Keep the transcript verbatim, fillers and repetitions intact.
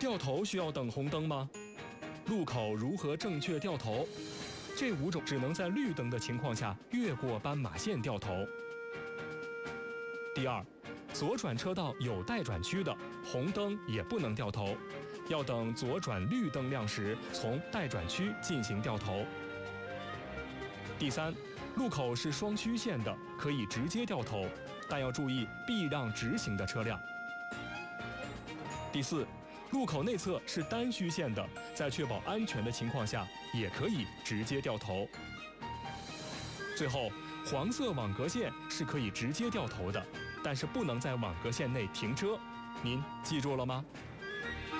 掉头需要等红灯吗？路口如何正确掉头？这五种只能在绿灯的情况下越过斑马线掉头。第二，左转车道有待转区的，红灯也不能掉头，要等左转绿灯亮时从待转区进行掉头。第三，路口是双虚线的，可以直接掉头，但要注意避让直行的车辆。第四，路口内侧是单虚线的，在确保安全的情况下，也可以直接掉头。最后，黄色网格线是可以直接掉头的，但是不能在网格线内停车，您记住了吗？